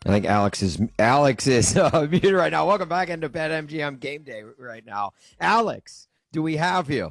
I think Alex is muted right now. Welcome back into BetMGM Game Day right now. Alex, do we have you?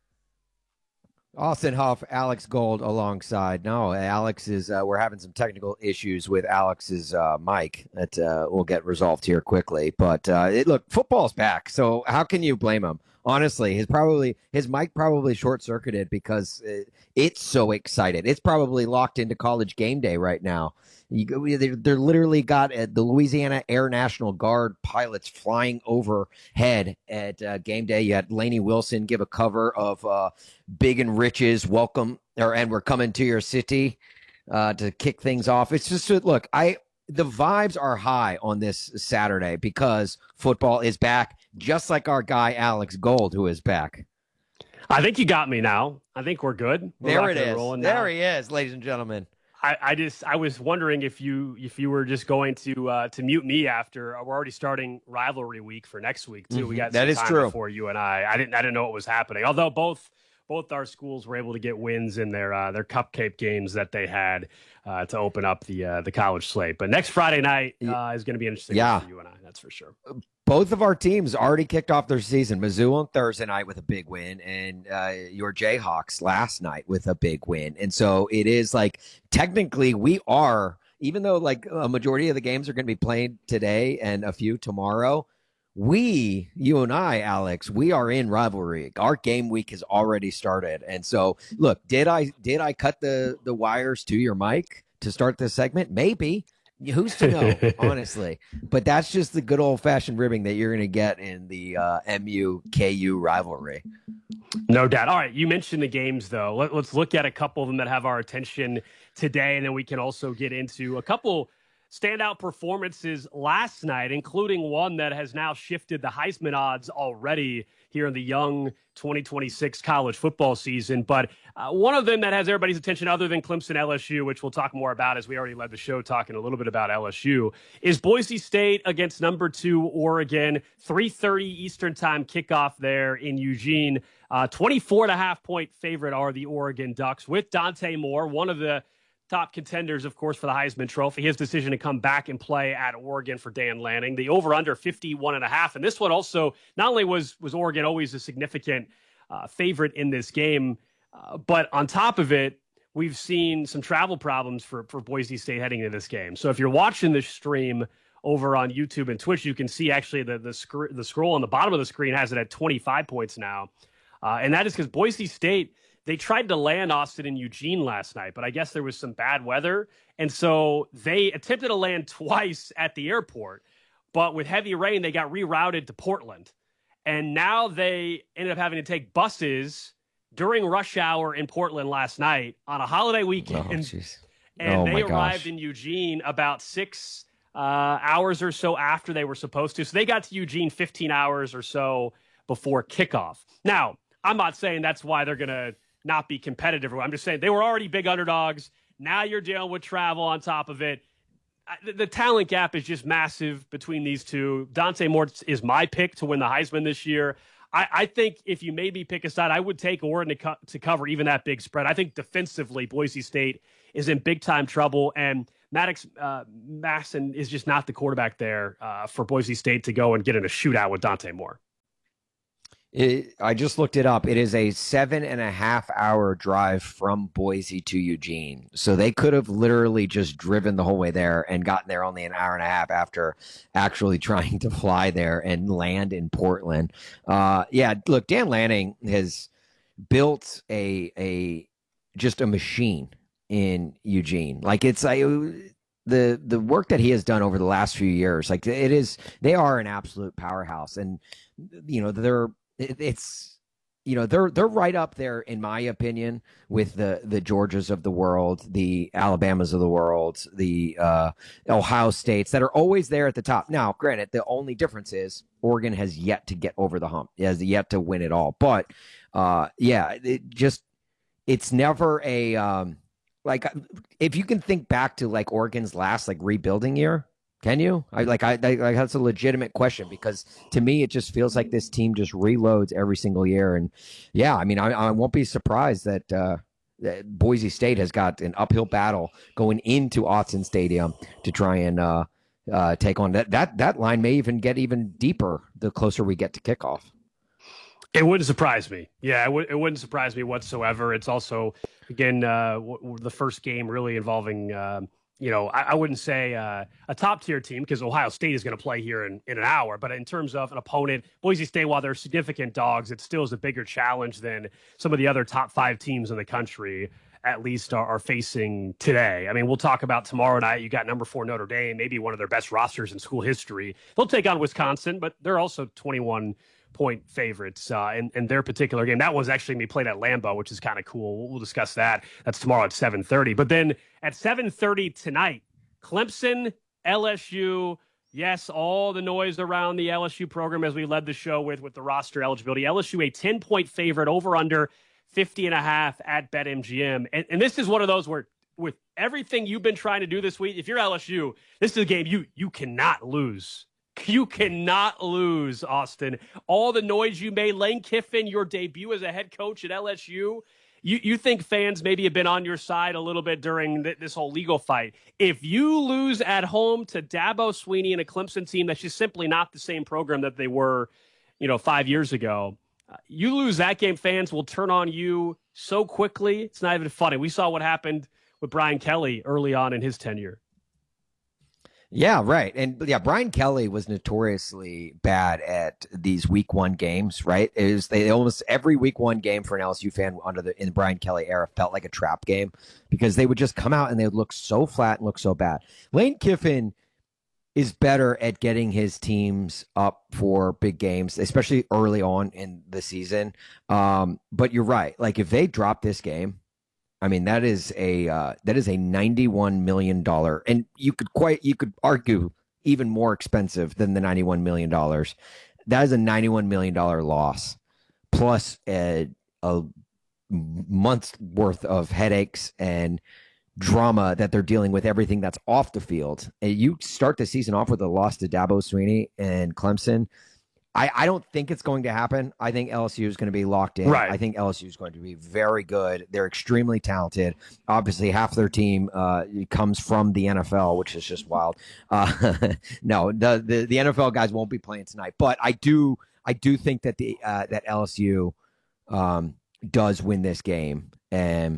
Austin Huff, Alex Gold alongside. No, Alex is. We're having some technical issues with Alex's mic that will get resolved here quickly. But look, football's back, so how can you blame him? Honestly, his mic probably short circuited because it's so excited. It's probably locked into College Game Day right now. They're literally got the Louisiana Air National Guard pilots flying overhead at game day. You had Lainey Wilson give a cover of Big and Rich's "Welcome" and "We're Coming to Your City" to kick things off. It's just look, the vibes are high on this Saturday because football is back, just like our guy Alex Gold, who is back. I think you got me now. I think we're good. There it is. There he is, ladies and gentlemen. I was wondering if you were just going to mute me after we're already starting rivalry week for next week too. We got that is time true before you and I didn't know what was happening. Although both our schools were able to get wins in their cupcake games that they had to open up the college slate. But next Friday night is going to be interesting for you and I. That's for sure. Both of our teams already kicked off their season. Mizzou on Thursday night with a big win, and your Jayhawks last night with a big win. And so it is like technically we are, even though like a majority of the games are going to be played today and a few tomorrow, you and I, Alex, we are in rivalry. Our game week has already started. And so look, did I cut the wires to your mic to start this segment? Maybe. Who's to know, honestly? But that's just the good old-fashioned ribbing that you're going to get in the MU-KU rivalry. No doubt. All right, you mentioned the games, though. Let's look at a couple of them that have our attention today, and then we can also get into a couple standout performances last night, including one that has now shifted the Heisman odds already here in the young 2026 college football season. But one of them that has everybody's attention other than Clemson LSU, which we'll talk more about as we already led the show talking a little bit about LSU, is Boise State against number 2 Oregon, 3:30 Eastern time kickoff there in Eugene. 24.5-point favorite are the Oregon Ducks with Dante Moore, one of the top contenders, of course, for the Heisman Trophy. His decision to come back and play at Oregon for Dan Lanning. The over-under 51.5. And this one also, not only was Oregon always a significant favorite in this game, but on top of it, we've seen some travel problems for Boise State heading into this game. So if you're watching this stream over on YouTube and Twitch, you can see actually the scroll on the bottom of the screen has it at 25 points now. And that is because Boise State, they tried to land Austin in Eugene last night, but I guess there was some bad weather. And so they attempted to land twice at the airport, but with heavy rain, they got rerouted to Portland. And now they ended up having to take buses during rush hour in Portland last night on a holiday weekend. And they arrived in Eugene about 6 hours or so after they were supposed to. So they got to Eugene 15 hours or so before kickoff. Now, I'm not saying that's why they're going to not be competitive. I'm just saying they were already big underdogs. Now you're dealing with travel on top of it. The talent gap is just massive between these two. Dante Moore is my pick to win the Heisman this year. I think if you made me pick a side, I would take Oregon to cover even that big spread. I think defensively, Boise State is in big-time trouble, and Maddox Masson is just not the quarterback there for Boise State to go and get in a shootout with Dante Moore. I just looked it up. It is a 7.5-hour drive from Boise to Eugene. So they could have literally just driven the whole way there and gotten there only an hour and a half after actually trying to fly there and land in Portland. Look, Dan Lanning has built just a machine in Eugene. Like it's like the work that he has done over the last few years, like they are an absolute powerhouse. And they're right up there, in my opinion, with the Georgias of the world, the Alabamas of the world, the Ohio States that are always there at the top. Now, granted, the only difference is Oregon has yet to get over the hump, has yet to win it all. But it's never a like if you can think back to like Oregon's last like rebuilding year. Can you? I that's a legitimate question because to me it just feels like this team just reloads every single year, and I won't be surprised that Boise State has got an uphill battle going into Autzen Stadium to try and take on that line may even get even deeper the closer we get to kickoff. It wouldn't surprise me. Yeah, it wouldn't surprise me whatsoever. It's also, again, the first game really involving, I wouldn't say a top tier team because Ohio State is going to play here in an hour. But in terms of an opponent, Boise State, while they're significant dogs, it still is a bigger challenge than some of the other top 5 teams in the country, at least are facing today. I mean, we'll talk about tomorrow night. You got number 4 Notre Dame, maybe one of their best rosters in school history. They'll take on Wisconsin, but they're also 21-point favorites in their particular game. That one's actually going to be played at Lambeau, which is kind of cool. We'll discuss that. That's tomorrow at 7:30. But then at 7:30 tonight, Clemson, LSU. Yes, all the noise around the LSU program as we led the show with the roster eligibility. LSU a 10-point favorite, over under 50.5 at BetMGM. And this is one of those where, with everything you've been trying to do this week, if you're LSU, this is a game you cannot lose. You cannot lose, Austin. All the noise you made, Lane Kiffin, your debut as a head coach at LSU, you think fans maybe have been on your side a little bit during this whole legal fight. If you lose at home to Dabo Swinney and a Clemson team that's just simply not the same program that they were, 5 years ago, you lose that game, fans will turn on you so quickly. It's not even funny. We saw what happened with Brian Kelly early on in his tenure. Yeah, right. And yeah, Brian Kelly was notoriously bad at these week 1 games, right? They almost every week 1 game for an LSU fan in the Brian Kelly era felt like a trap game because they would just come out and they would look so flat and look so bad. Lane Kiffin is better at getting his teams up for big games, especially early on in the season. But you're right. Like if they drop this game, I mean, that is a $91 million, and you could argue even more expensive than the $91 million. That is a $91 million loss, plus a month's worth of headaches and drama that they're dealing with, everything that's off the field. And you start the season off with a loss to Dabo Swinney and Clemson. I don't think it's going to happen. I think LSU is going to be locked in. Right. I think LSU is going to be very good. They're extremely talented. Obviously, half their team comes from the NFL, which is just wild. No, the NFL guys won't be playing tonight, but I do think that that LSU does win this game, and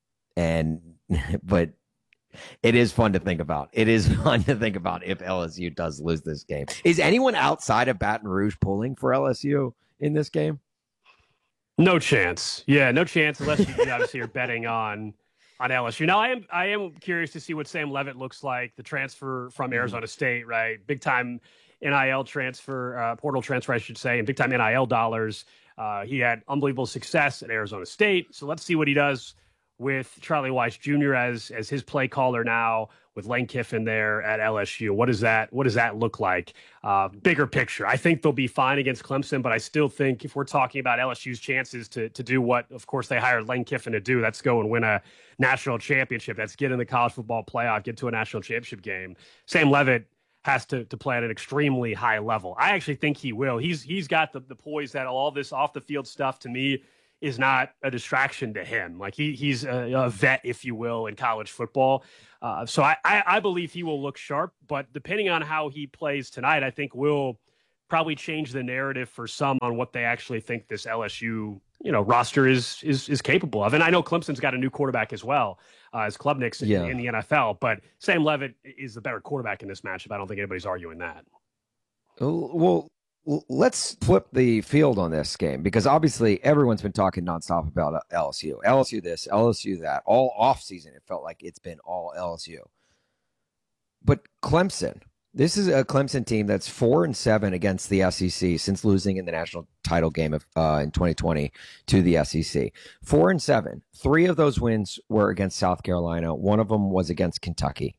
but it is fun to think about. It is fun to think about if LSU does lose this game. Is anyone outside of Baton Rouge pulling for LSU in this game? No chance. Yeah, no chance unless you obviously are betting on LSU. Now, I am curious to see what Sam Leavitt looks like, the transfer from Arizona State, right? Big time NIL transfer, portal transfer, I should say, and big time NIL dollars. He had unbelievable success at Arizona State. So let's see what he does with Charlie Weiss Jr. as his play caller now, with Lane Kiffin there at LSU. What does that look like? Bigger picture, I think they'll be fine against Clemson, but I still think if we're talking about LSU's chances to do what, of course, they hired Lane Kiffin to do, that's go and win a national championship. That's get in the college football playoff, get to a national championship game. Sam Leavitt has to play at an extremely high level. I actually think he will. He's got the poise that all this off the field stuff, to me, is not a distraction to him. Like he's a vet, if you will, in college football. So I believe he will look sharp, but depending on how he plays tonight, I think will probably change the narrative for some on what they actually think this LSU, roster is capable of. And I know Clemson's got a new quarterback as well, as Klubnik's in the NFL, but Sam Leavitt is the better quarterback in this matchup. I don't think anybody's arguing that. Well, let's flip the field on this game, because obviously everyone's been talking nonstop about LSU. LSU this, LSU that. All offseason, it felt like it's been all LSU. But Clemson, this is a Clemson team that's 4-7 against the SEC since losing in the national title game in 2020 to the SEC. 4-7. 3 of those wins were against South Carolina. One of them was against Kentucky.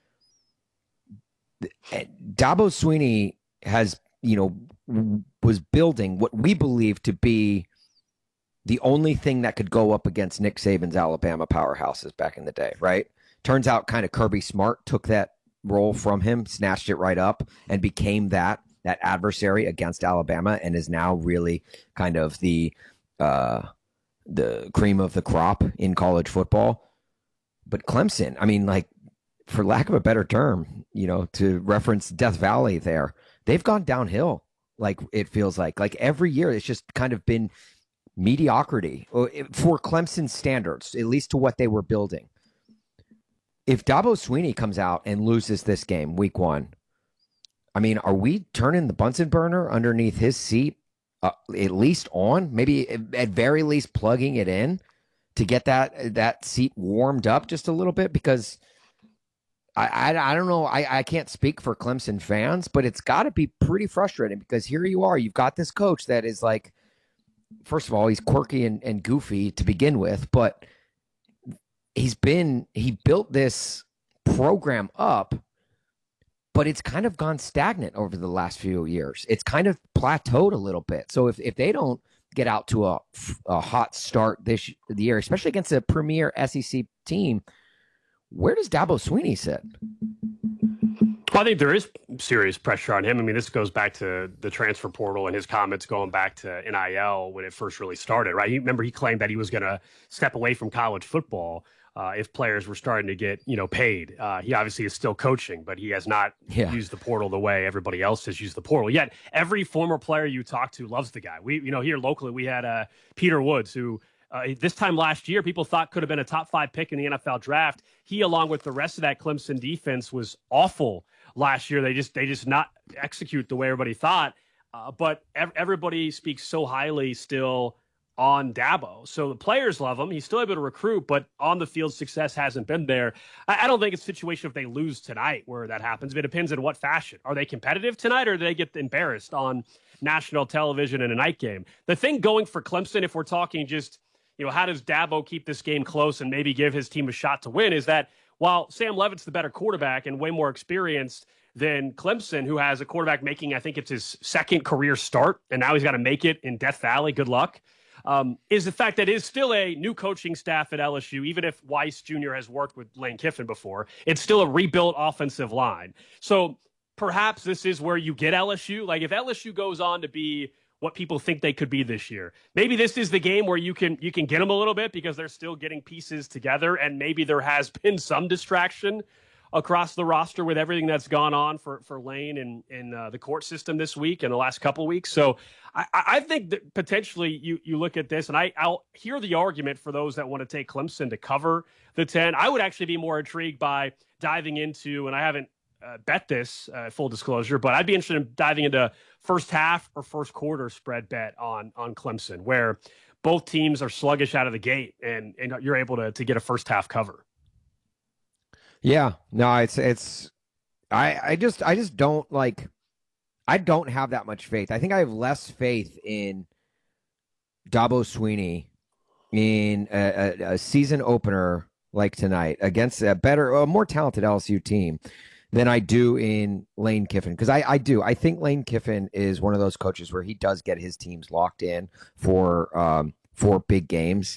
Dabo Swinney was building what we believe to be the only thing that could go up against Nick Saban's Alabama powerhouses back in the day, right? Turns out kind of Kirby Smart took that role from him, snatched it right up, and became that adversary against Alabama, and is now really kind of the cream of the crop in college football. But Clemson, I mean, like, for lack of a better term, to reference Death Valley there, they've gone downhill. Like it feels like every year it's just kind of been mediocrity for Clemson standards, at least to what they were building. If Dabo Swinney comes out and loses this game week 1, I mean, are we turning the Bunsen burner underneath his seat at least on? Maybe at very least plugging it in to get that seat warmed up just a little bit? Because I don't know. I can't speak for Clemson fans, but it's got to be pretty frustrating because here you are. You've got this coach that is like, first of all, he's quirky and goofy to begin with, but he built this program up, but it's kind of gone stagnant over the last few years. It's kind of plateaued a little bit. So if they don't get out to a hot start this year, especially against a premier SEC team, where does Dabo Swinney sit? Well, I think there is serious pressure on him. I mean, this goes back to the transfer portal and his comments going back to NIL when it first really started, right? He claimed that he was going to step away from college football if players were starting to get, paid. He obviously is still coaching, but he has not used the portal the way everybody else has used the portal. Yet every former player you talk to loves the guy. We, here locally, we had Peter Woods, who this time last year, people thought could have been a top 5 pick in the NFL draft. He, along with the rest of that Clemson defense, was awful last year. They just not execute the way everybody thought. But everybody speaks so highly still on Dabo. So the players love him. He's still able to recruit, but on the field success hasn't been there. I don't think it's a situation if they lose tonight where that happens. It depends in what fashion. Are they competitive tonight or do they get embarrassed on national television in a night game? The thing going for Clemson, if we're talking just, how does Dabo keep this game close and maybe give his team a shot to win, is that while Sam Levitt's the better quarterback and way more experienced than Clemson, who has a quarterback making, I think it's his second career start, and now he's got to make it in Death Valley. Good luck. Is the fact that it is still a new coaching staff at LSU, even if Weiss Jr. has worked with Lane Kiffin before, it's still a rebuilt offensive line. So perhaps this is where you get LSU. Like if LSU goes on to be what people think they could be this year, maybe this is the game where you can get them a little bit because they're still getting pieces together, and maybe there has been some distraction across the roster with everything that's gone on for Lane in the court system this week and the last couple of weeks. So I think that potentially you look at this, and I'll hear the argument for those that want to take Clemson to cover the 10. I would actually be more intrigued by diving into, and I haven't bet this, full disclosure, but I'd be interested in diving into first half or first quarter spread bet on Clemson, where both teams are sluggish out of the gate and you're able to get a first half cover. Yeah, no, it's I just don't like, I don't have that much faith. I think I have less faith in Dabo Swinney in a season opener like tonight against a more talented LSU team than I do in Lane Kiffin. Because I think Lane Kiffin is one of those coaches where he does get his teams locked in for big games.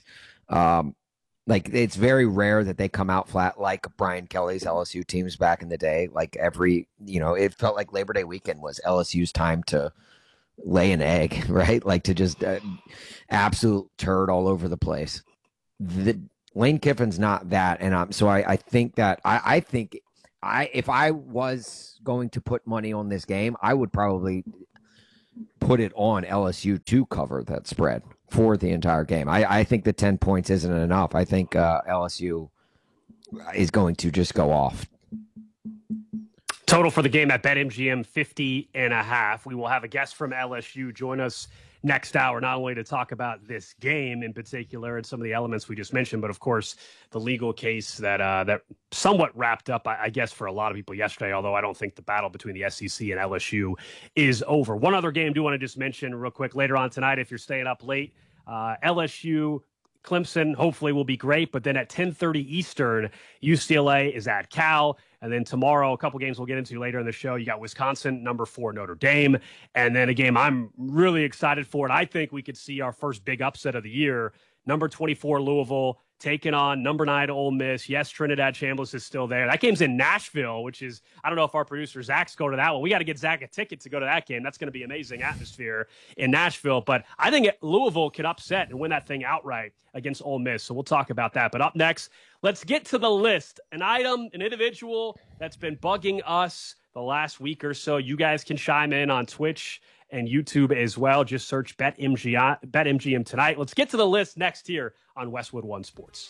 Like it's very rare that they come out flat like Brian Kelly's LSU teams back in the day. Like it felt like Labor Day weekend was LSU's time to lay an egg, right? Like to just absolute turd all over the place. Lane Kiffin's not that, and I think that I think if I was going to put money on this game, I would probably put it on LSU to cover that spread for the entire game. I think the 10 points isn't enough. I think LSU is going to just go off. Total for the game at BetMGM 50.5. We will have a guest from LSU join us next hour, not only to talk about this game in particular and some of the elements we just mentioned, but of course the legal case that somewhat wrapped up, I guess, for a lot of people yesterday, although I don't think the battle between the SEC and LSU is over. One other game I do want to just mention real quick later on tonight, if you're staying up late, LSU Clemson hopefully will be great, but then at 10:30 Eastern, UCLA is at Cal. And then tomorrow, a couple games we'll get into later in the show, you got Wisconsin, number 4 Notre Dame. And then a game I'm really excited for, and I think we could see our first big upset of the year, number 24 Louisville taking on number 9 Ole Miss. Yes, Trinidad Chambliss is still there. That game's in Nashville, which is, I don't know if our producer Zach's going to that one. We got to get Zach a ticket to go to that game. That's going to be amazing atmosphere in Nashville. But I think Louisville can upset and win that thing outright against Ole Miss. So we'll talk about that. But up next, let's get to the list. An item, an individual that's been bugging us the last week or so. You guys can chime in on Twitch and YouTube as well. Just search BetMGM tonight. Let's get to the list next here on Westwood One Sports.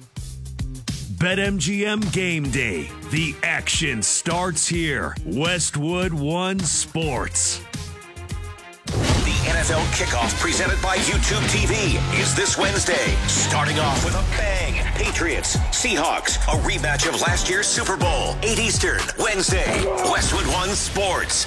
BetMGM Game Day. The action starts here. Westwood One Sports. The NFL kickoff presented by YouTube TV is this Wednesday. Starting off with a bang. Patriots, Seahawks, a rematch of last year's Super Bowl. 8 Eastern, Wednesday. Westwood One Sports.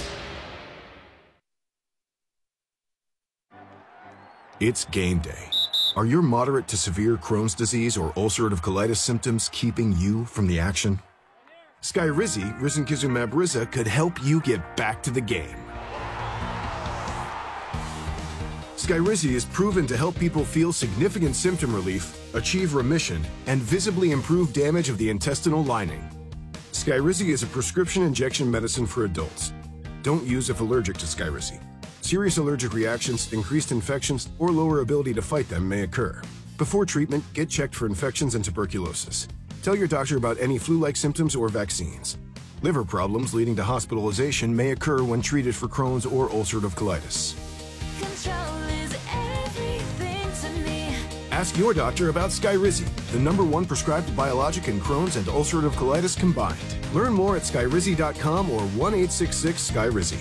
It's game day. Are your moderate to severe Crohn's disease or ulcerative colitis symptoms keeping you from the action? Skyrizi, risankizumab Riza, could help you get back to the game. Skyrizi is proven to help people feel significant symptom relief, achieve remission, and visibly improve damage of the intestinal lining. Skyrizi is a prescription injection medicine for adults. Don't use if allergic to Skyrizi. Serious allergic reactions, increased infections, or lower ability to fight them may occur. Before treatment, get checked for infections and tuberculosis. Tell your doctor about any flu-like symptoms or vaccines. Liver problems leading to hospitalization may occur when treated for Crohn's or ulcerative colitis. Ask your doctor about Skyrizi, the #1 prescribed biologic in Crohn's and ulcerative colitis combined. Learn more at skyrizi.com or 1-866-SKYRIZI.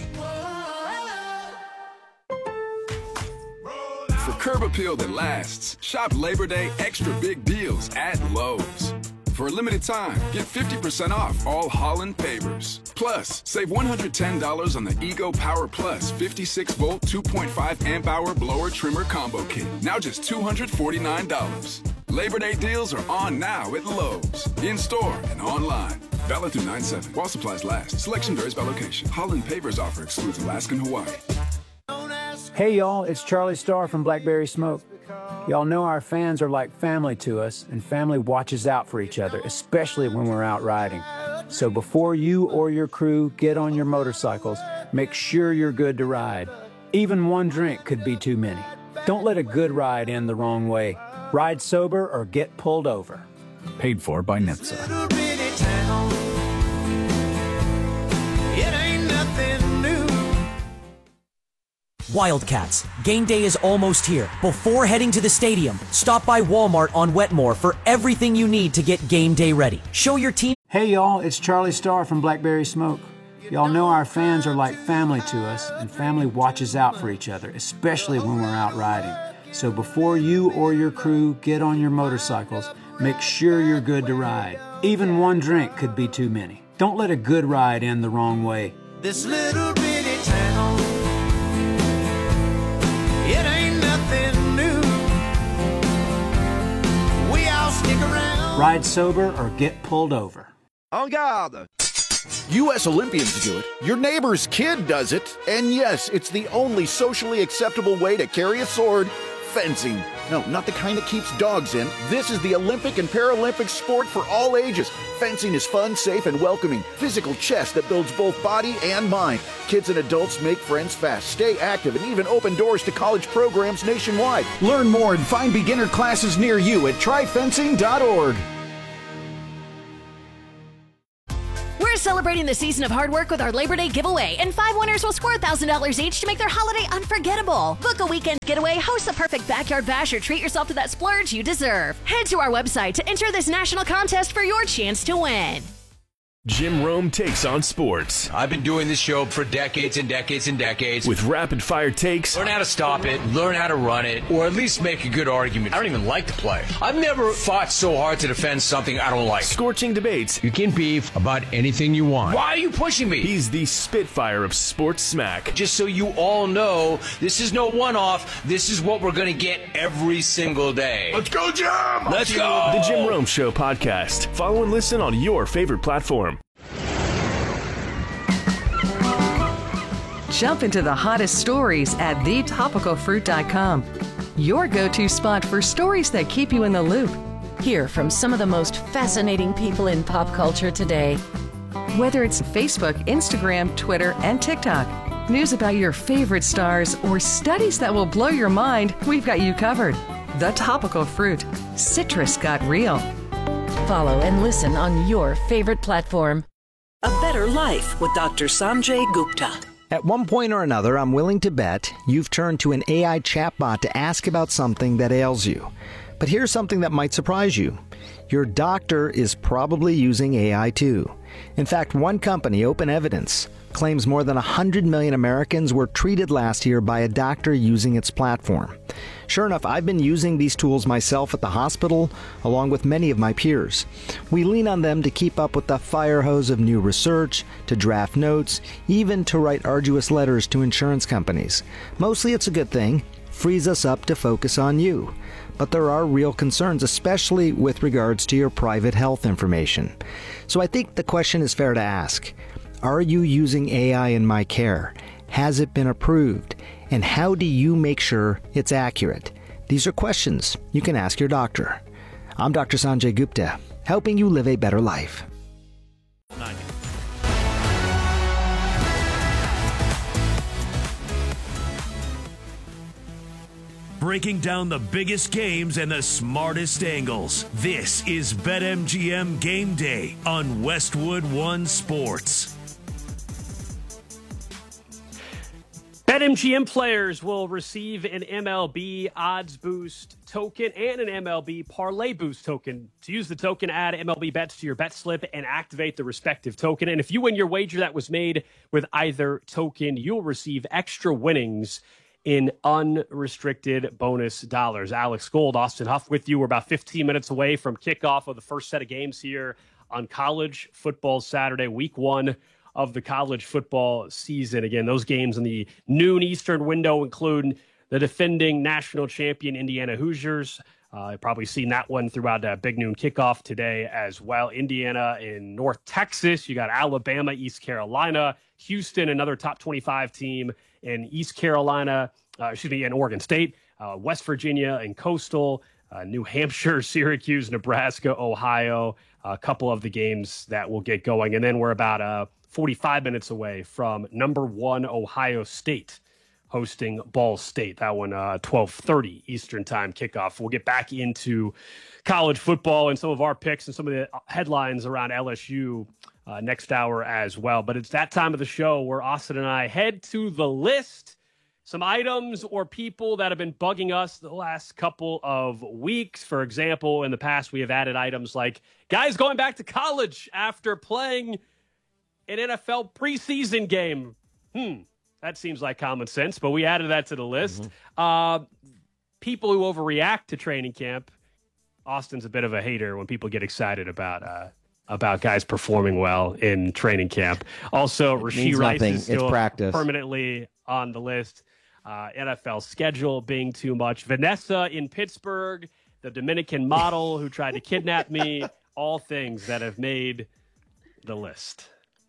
For curb appeal that lasts, shop Labor Day extra big deals at Lowe's. For a limited time, get 50% off all Holland pavers. Plus, save $110 on the Ego Power Plus 56-volt 2.5 amp hour blower trimmer combo kit. Now just $249. Labor Day deals are on now at Lowe's. In store and online. Valid through 9/7. While supplies last. Selection varies by location. Holland pavers offer excludes Alaska and Hawaii. Hey y'all, it's Charlie Starr from Blackberry Smoke. Y'all know our fans are like family to us, and family watches out for each other, especially when we're out riding. So before you or your crew get on your motorcycles, make sure you're good to ride. Even one drink could be too many. Don't let a good ride end the wrong way. Ride sober or get pulled over. Paid for by NHTSA. Wildcats, game day is almost here. Before heading to the stadium, stop by Walmart on Wetmore for everything you need to get game day ready. Show your team. Hey y'all, it's Charlie Starr from Blackberry Smoke. Y'all know our fans are like family to us, and family watches out for each other, especially when we're out riding. So before you or your crew get on your motorcycles, make sure you're good to ride. Even one drink could be too many. Don't let a good ride end the wrong way. This little bitty town, it ain't nothing new. We all stick around. Ride sober or get pulled over. En garde! U.S. Olympians do it. Your neighbor's kid does it. And yes, it's the only socially acceptable way to carry a sword. Fencing. No, not the kind that keeps dogs in. This is the Olympic and Paralympic sport for all ages. Fencing is fun, safe, and welcoming. Physical chess that builds both body and mind. Kids and adults make friends fast, stay active, and even open doors to college programs nationwide. Learn more and find beginner classes near you at tryfencing.org. We're celebrating the season of hard work with our Labor Day giveaway, and 5 winners will score $1,000 each to make their holiday unforgettable. Book a weekend getaway, host the perfect backyard bash, or treat yourself to that splurge you deserve. Head to our website to enter this national contest for your chance to win. Jim Rome takes on sports. I've been doing this show for decades and decades and decades. With rapid fire takes. Learn how to stop it, learn how to run it, or at least make a good argument. I don't even like the play. I've never fought so hard to defend something I don't like. Scorching debates. You can beef about anything you want. Why are you pushing me? He's the Spitfire of sports smack. Just so you all know, this is no one-off. This is what we're going to get every single day. Let's go, Jim! Let's go! The Jim Rome Show podcast. Follow and listen on your favorite platform. Jump into the hottest stories at thetopicalfruit.com. Your go-to spot for stories that keep you in the loop. Hear from some of the most fascinating people in pop culture today. Whether it's Facebook, Instagram, Twitter, and TikTok, news about your favorite stars, or studies that will blow your mind, we've got you covered. The Topical Fruit. Citrus got real. Follow and listen on your favorite platform. A Better Life with Dr. Sanjay Gupta. At one point or another, I'm willing to bet you've turned to an AI chatbot to ask about something that ails you. But here's something that might surprise you. Your doctor is probably using AI too. In fact, one company, Open Evidence, claims more than 100 million Americans were treated last year by a doctor using its platform. Sure enough, I've been using these tools myself at the hospital, along with many of my peers. We lean on them to keep up with the fire hose of new research, to draft notes, even to write arduous letters to insurance companies. Mostly it's a good thing, frees us up to focus on you. But there are real concerns, especially with regards to your private health information. So I think the question is fair to ask. Are you using AI in my care? Has it been approved? And how do you make sure it's accurate? These are questions you can ask your doctor. I'm Dr. Sanjay Gupta, helping you live a better life. Breaking down the biggest games and the smartest angles. This is BetMGM Game Day on Westwood One Sports. BetMGM players will receive an MLB Odds Boost token and an MLB Parlay Boost token. To use the token, add MLB bets to your bet slip and activate the respective token. And if you win your wager that was made with either token, you'll receive extra winnings in unrestricted bonus dollars. Alex Gold, Austin Huff with you. We're about 15 minutes away from kickoff of the first set of games here on College Football Saturday, week 1 of the college football season. Again, those games in the noon Eastern window include the defending national champion Indiana Hoosiers. I've probably seen that one throughout Big Noon Kickoff today as well. Indiana in North Texas. You got Alabama, East Carolina, Houston, another top 25 team in East Carolina, in Oregon State, West Virginia and Coastal, New Hampshire, Syracuse, Nebraska, Ohio, a couple of the games that will get going. And then we're about 45 minutes away from number 1 Ohio State hosting Ball State. That one, 12:30 Eastern time kickoff. We'll get back into college football and some of our picks and some of the headlines around LSU next hour as well. But it's that time of the show where Austin and I head to the list, some items or people that have been bugging us the last couple of weeks. For example, in the past, we have added items like guys going back to college after playing an NFL preseason game. That seems like common sense, but we added that to the list. People who overreact to training camp. Austin's a bit of a hater when people get excited about guys performing well in training camp. Also, Rashee Rice is still permanently on the list. NFL schedule being too much. Vanessa in Pittsburgh, the Dominican model who tried to kidnap me. All things that have made the list.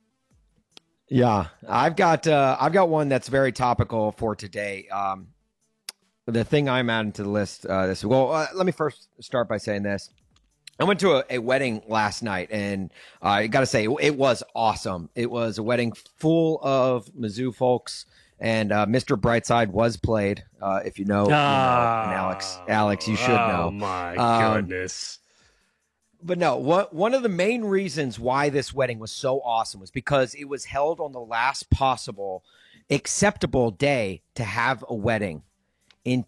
Yeah, I've got one that's very topical for today. The thing I'm adding to the list, let me first start by saying this. I went to a wedding last night, and I got to say, it was awesome. It was a wedding full of Mizzou folks, and Mr. Brightside was played. If you know, and Alex, you should know. Oh, my goodness. But no, one of the main reasons why this wedding was so awesome was because it was held on the last possible acceptable day to have a wedding